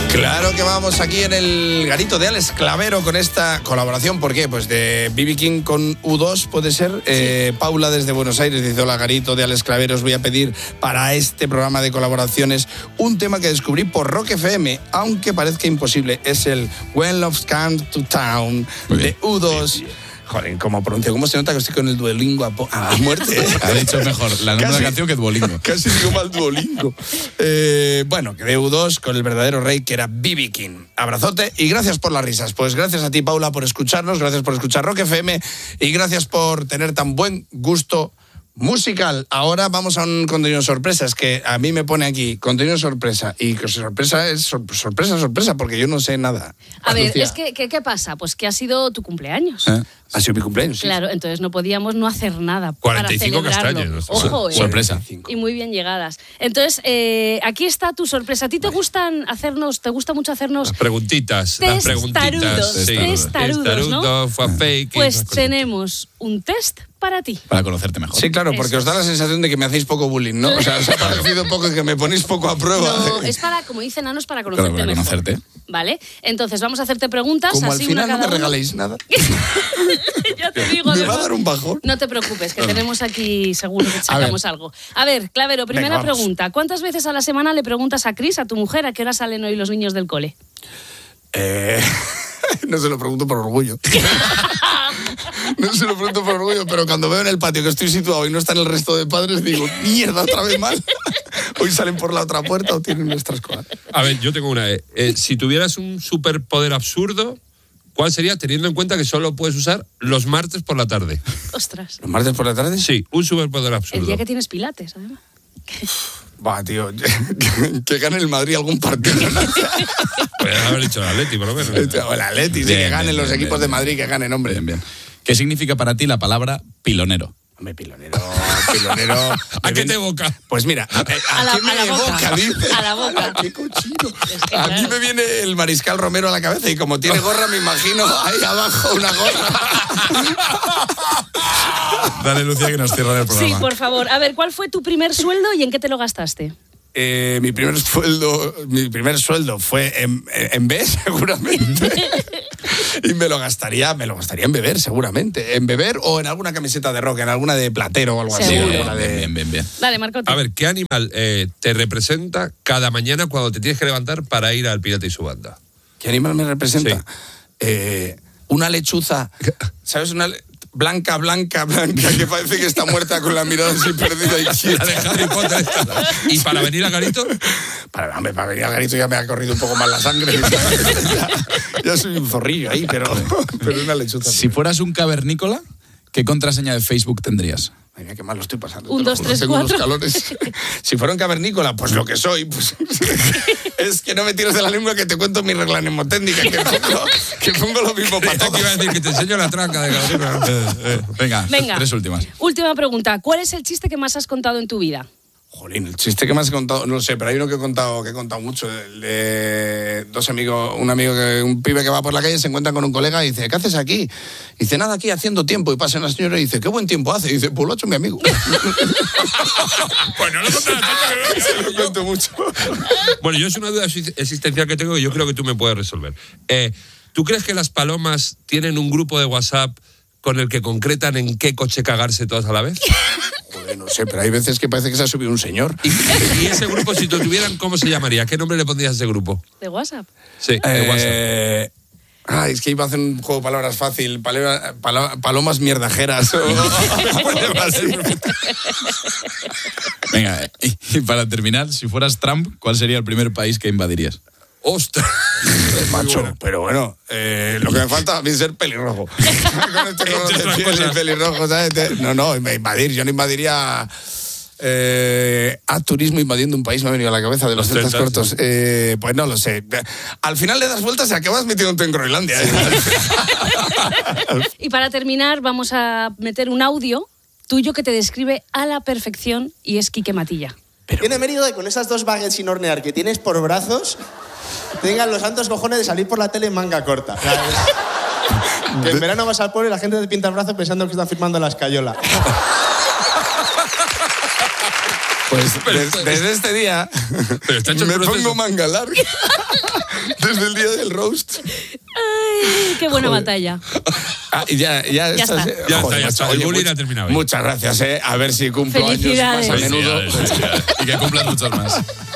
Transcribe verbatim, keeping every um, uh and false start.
Claro que vamos aquí en el garito de Alex Clavero con esta colaboración. ¿Por qué? Pues de B B King con U dos, puede ser. Sí. Eh, Paula desde Buenos Aires dice: hola, garito de Alex Clavero, os voy a pedir para este programa de colaboraciones un tema que descubrí por Rock F M, aunque parezca imposible. Es el When Love Comes to Town de U dos. Sí, sí. Joder, ¿cómo pronuncio? ¿Cómo se nota que estoy con el Duolingo a, po- a muerte? Ha dicho mejor la nombre de la canción que Duolingo. Casi digo mal Duolingo. Eh, bueno, que de U dos con el verdadero rey que era B B King. Abrazote y gracias por las risas. Pues gracias a ti, Paula, por escucharnos, gracias por escuchar Rock F M y gracias por tener tan buen gusto musical. Ahora vamos a un contenido sorpresa. Es que a mí me pone aquí contenido sorpresa y que sorpresa es sor- sorpresa, sorpresa, porque yo no sé nada. A ver, Lucía. es que, que ¿qué pasa? Pues que ha sido tu cumpleaños. ¿Eh? Ha sido mi cumpleaños, sí. Claro, entonces no podíamos no hacer nada cuarenta y cinco para celebrarlo. castañas. Ojo, eh. Sorpresa. Y muy bien llegadas. Entonces, eh, aquí está tu sorpresa. ¿A ti te gustan hacernos, te gusta mucho hacernos Las preguntitas, las preguntitas. testarudos, Sí. testarudos, ¿no? Testarudo, fue fake. Pues tenemos un test para ti. Para conocerte mejor. Sí, claro, porque Eso os da la sensación de que me hacéis poco bullying, ¿no? O sea, os ha parecido poco y que me ponéis poco a prueba. No, es para, como dice Nanos, para conocerte Claro, para mejor. conocerte. ¿Vale? Entonces vamos a hacerte preguntas. Como al así final una no me cada uno. regaléis nada, Ya te digo, me de va a verdad. dar un bajón. No te preocupes, que tenemos aquí seguro que sacamos algo. A ver, Clavero, primera Venga, vamos. pregunta. ¿Cuántas veces a la semana le preguntas a Cris, a tu mujer, a qué hora salen hoy los niños del cole? Eh, no se lo pregunto por orgullo. No se lo pregunto por orgullo, pero cuando veo en el patio que estoy situado y no están el resto de padres, digo, mierda, otra vez mal. Hoy salen por la otra puerta o tienen nuestras cosas. A ver, yo tengo una. Eh, eh, si tuvieras un superpoder absurdo, ¿cuál sería, teniendo en cuenta que solo puedes usar los martes por la tarde? Ostras. ¿Los martes por la tarde? Sí, un superpoder El absurdo. día que tienes pilates, además. Va, tío, que gane el Madrid algún partido. Podrías haber dicho el Atleti, por lo menos. O el Atleti, sí, Bien, que ganen bien, los bien, equipos bien. de Madrid, que ganen, hombre. Bien, bien. ¿Qué significa para ti la palabra pilonero? Hombre, pilonero, pilonero. ¿A qué te evoca? Pues mira, a, a, A la- ¿qué me a la boca. evoca, dice? A la boca. ¡Qué cochino! Es que, A mí claro. me viene el Mariscal Romero a la cabeza y como tiene gorra me imagino ahí abajo una gorra. Dale, Lucía, que nos cierra el programa. Sí, por favor. A ver, ¿cuál fue tu primer sueldo y en qué te lo gastaste? Eh, mi primer sueldo, mi primer sueldo fue en, en B, seguramente. Y me lo gastaría, me lo gastaría en beber, seguramente. En beber o en alguna camiseta de rock, en alguna de Platero o algo así. Seguro. alguna de- Bien, bien, bien, bien. Dale, Marcote. A ver, ¿qué animal eh, te representa cada mañana cuando te tienes que levantar para ir al Pirata y su banda? ¿Qué animal me representa? Sí. Eh, una lechuza, ¿sabes? Una le- blanca, blanca, blanca, que parece que está muerta con la mirada así perdida y La quieta. de Harry Potter. esta. ¿Y para venir a Garito? Para, hombre, para venir al garito ya me ha corrido un poco más la sangre. ya, ya soy un zorrillo ahí, pero, pero una lechuza. Si fueras un cavernícola, ¿qué contraseña de Facebook tendrías? Ay, mira, qué mal lo estoy pasando. Un, te lo dos, juro, tres, tengo unos cuatro. calores. Si fuera un cavernícola, pues lo que soy, pues es que no me tires de la lengua que te cuento mi regla mnemotécnica, que pongo, que pongo lo mismo para Creía que iba a todos. decir que te enseño la tranca de Gabriel. Eh, eh, venga, Venga. tres últimas. Última pregunta. ¿Cuál es el chiste que más has contado en tu vida? Jolín, el chiste que más he contado, no lo sé, pero hay uno que he contado, que he contado mucho, el de dos amigos, un amigo, que un pibe que va por la calle se encuentra con un colega y dice, ¿qué haces aquí? Y dice, nada, aquí haciendo tiempo. Y pasa una señora y dice, ¿qué buen tiempo hace? Y dice, pues lo ha hecho mi amigo. Pues no lo contarás tanto, Se lo cuento mucho. Bueno, yo es una duda existencial que tengo y yo creo que tú me puedes resolver. Eh, ¿Tú crees que las palomas tienen un grupo de WhatsApp con el que concretan en qué coche cagarse todas a la vez? Joder, no sé, pero hay veces que parece que se ha subido un señor. Y, y ese grupo, si lo tuvieran, ¿cómo se llamaría? ¿Qué nombre le pondrías a ese grupo? ¿De WhatsApp? Sí, de WhatsApp. Eh, ay, es que iba a hacer un juego de palabras fácil. Palera- palo- palomas mierdajeras. o- algo así. Venga, y, y para terminar, si fueras Trump, ¿cuál sería el primer país que invadirías? ¡Ostras! Macho, pero bueno, eh, lo que me falta a mí es ser pelirrojo. Con este color de Entre otras piel y cosas. pelirrojo, ¿sabes? Te- No, no, invadir. Yo no invadiría eh, a turismo invadiendo un país, me ha venido a la cabeza de los Los celtas celtas, cortos. Eh, pues no lo sé. Al final le das vueltas y acabas metiéndote en Groenlandia. ¿eh? Y para terminar, vamos a meter un audio tuyo que te describe a la perfección y es Quique Matilla. Tiene mérito de con esas dos baguettes sin hornear que tienes por brazos, tengan los santos cojones de salir por la tele en manga corta. O sea, es- que en verano vas al pueblo y la gente te pinta el brazo pensando que están firmando la escayola. Pues Pero des- esto- desde este día Pero está hecho el me proceso. pongo manga larga. Desde el día del roast. Ay, qué buena Joder. batalla. Ah, y ya, ya, Ya estás, está. eh, Ya está, joder, ya está. macho, El bullying much- ha terminado. Muchas gracias, eh. A ver si cumplo años más Felicidades. a menudo. Felicidades, felicidades. Y que cumplan muchos más.